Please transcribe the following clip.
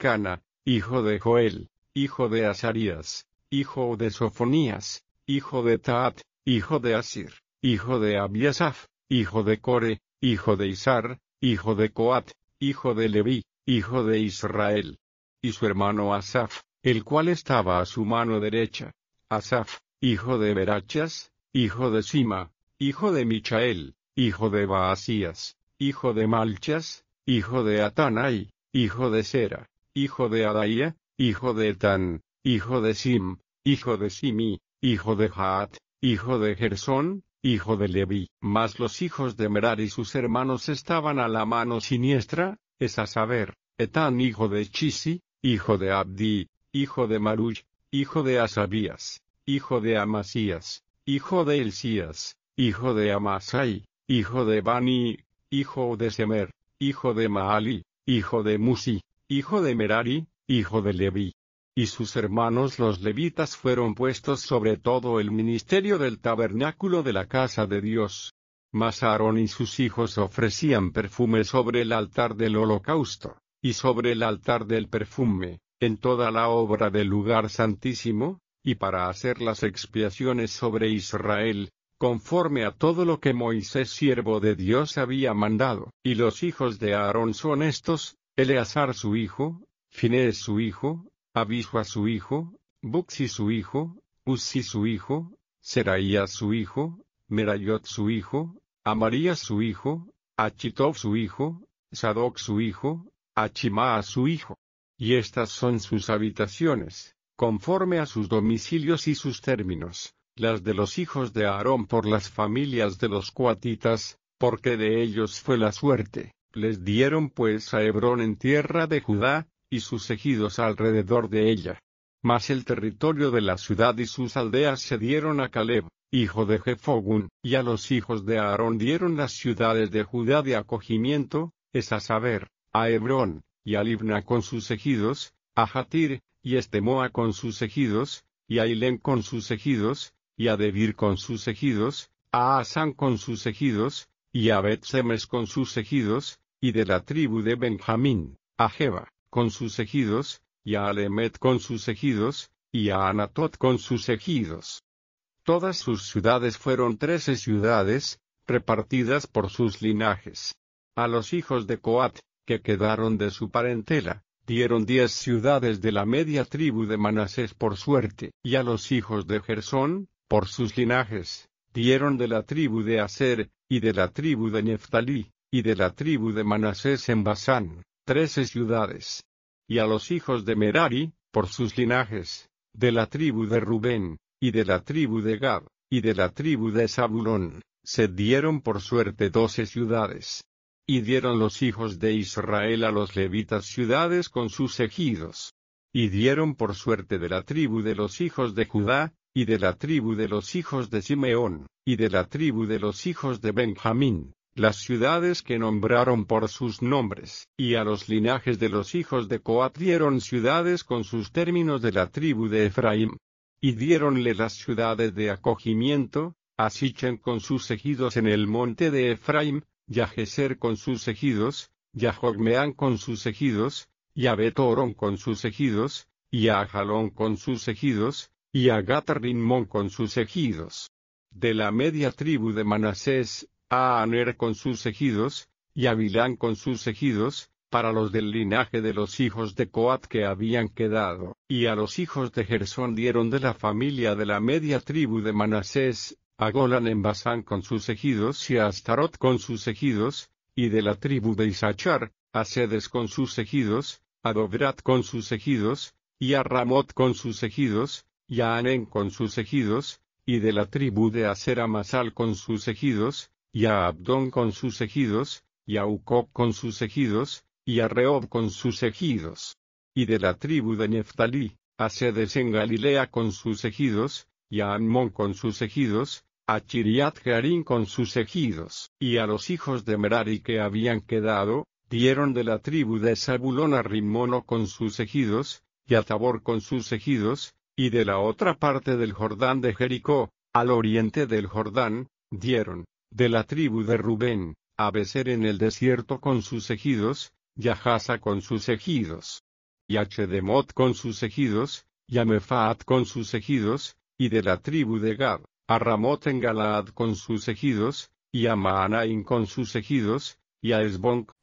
Elcana, hijo de Joel, hijo de Azarías, hijo de Sofonías, hijo de Taat, hijo de Asir, hijo de Abiasaf, hijo de Core, hijo de Isar, hijo de Coat, hijo de Leví, hijo de Israel. Y su hermano Asaf, el cual estaba a su mano derecha. Asaf, hijo de Berachas, hijo de Sima, hijo de Michael, hijo de Baasías, hijo de Malchas, hijo de Atanai, hijo de Sera, hijo de Adaía, hijo de Etán, hijo de Sim, hijo de Simi, hijo de Jaat, hijo de Gersón, hijo de Leví. Mas los hijos de Merari y sus hermanos estaban a la mano siniestra, es a saber, Etán hijo de Chisi, hijo de Abdi, hijo de Maruj, hijo de Asabías, hijo de Amasías, hijo de Elías, hijo de Amasai, hijo de Bani, hijo de Semer, hijo de Maali, hijo de Musi, hijo de Merari, hijo de Leví. Y sus hermanos los levitas fueron puestos sobre todo el ministerio del tabernáculo de la casa de Dios. Mas Aarón y sus hijos ofrecían perfume sobre el altar del holocausto, y sobre el altar del perfume, en toda la obra del lugar santísimo, y para hacer las expiaciones sobre Israel, conforme a todo lo que Moisés siervo de Dios había mandado. Y los hijos de Aarón son estos: Eleazar su hijo, Finés su hijo, Abisua su hijo, Buxi su hijo, Uzzi su hijo, Seraías su hijo, Merayot su hijo, Amarías su hijo, Achitob su hijo, Sadoc su hijo, Achimá su hijo. Y estas son sus habitaciones, conforme a sus domicilios y sus términos, las de los hijos de Aarón por las familias de los coatitas, porque de ellos fue la suerte. Les dieron pues a Hebrón en tierra de Judá, y sus ejidos alrededor de ella. Mas el territorio de la ciudad y sus aldeas se dieron a Caleb, hijo de Jefogún, y a los hijos de Aarón dieron las ciudades de Judá de acogimiento, es a saber, a Hebrón, y a Libna con sus ejidos, a Jatir, y Estemoa con sus ejidos, y a Hilén con sus ejidos, y a Debir con sus ejidos, a Asán con sus ejidos, y a Bet-Semes con sus ejidos, y de la tribu de Benjamín, a Jeba con sus ejidos, y a Alemet con sus ejidos, y a Anatot con sus ejidos. Todas sus ciudades fueron 13 ciudades, repartidas por sus linajes. A los hijos de Coat, que quedaron de su parentela, dieron 10 ciudades de la media tribu de Manasés por suerte. Y a los hijos de Gersón, por sus linajes, dieron de la tribu de Aser, y de la tribu de Neftalí, y de la tribu de Manasés en Basán, 13 ciudades. Y a los hijos de Merari, por sus linajes, de la tribu de Rubén, y de la tribu de Gad, y de la tribu de Zabulón, se dieron por suerte 12 ciudades. Y dieron los hijos de Israel a los levitas ciudades con sus ejidos. Y dieron por suerte de la tribu de los hijos de Judá, y de la tribu de los hijos de Simeón, y de la tribu de los hijos de Benjamín, las ciudades que nombraron por sus nombres. Y a los linajes de los hijos de Coat dieron ciudades con sus términos de la tribu de Efraín. Y diéronle las ciudades de acogimiento, a Sichem con sus ejidos en el monte de Efraín, y a Geser con sus ejidos, y a Jogmeán con sus ejidos, y a Bet-Orón con sus ejidos, y a Ajalón con sus ejidos, y a Gat-Rimón con sus ejidos. De la media tribu de Manasés, a Aner con sus ejidos, y a Bilán con sus ejidos, para los del linaje de los hijos de Coat que habían quedado. Y a los hijos de Gersón dieron de la familia de la media tribu de Manasés, a Golán en Basán con sus ejidos y a Astarot con sus ejidos, y de la tribu de Isachar, a Sedes con sus ejidos, a Dobrat con sus ejidos, y a Ramot con sus ejidos, y a Anén con sus ejidos, y de la tribu de Aser a Masal con sus ejidos, y a Abdón con sus ejidos, y a Ucob con sus ejidos, y a Rehob con sus ejidos. Y de la tribu de Neftalí, a Sedes en Galilea con sus ejidos, y a Ammón con sus ejidos, a Chiriat Jearim con sus ejidos. Y a los hijos de Merari que habían quedado, dieron de la tribu de Zabulón a Rimmono con sus ejidos, y a Tabor con sus ejidos, y de la otra parte del Jordán de Jericó, al oriente del Jordán, dieron, de la tribu de Rubén, a Beser en el desierto con sus ejidos, y a Jasa con sus ejidos. y a Chedemot con sus ejidos, y a Mefaat con sus ejidos, y de la tribu de Gad, a Ramot en Galaad con sus ejidos, y a Maanaim con sus ejidos, y a Esbón